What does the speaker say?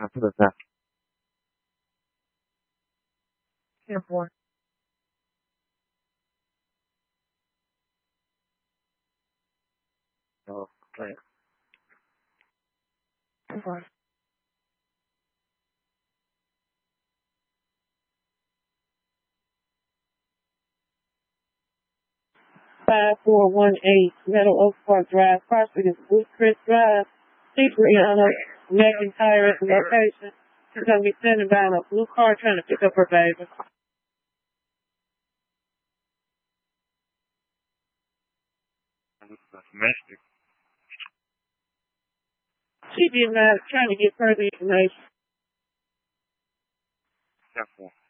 After the fact. 10-4. Oh, okay. 10-4. 5418 Meadow Oak Park Drive, Prospect is Woodcrest Drive, C3 McIntyre at the location. She's going to be sending down a blue car trying to pick up her baby. That's domestic. She did not trying to get further information. 10-4.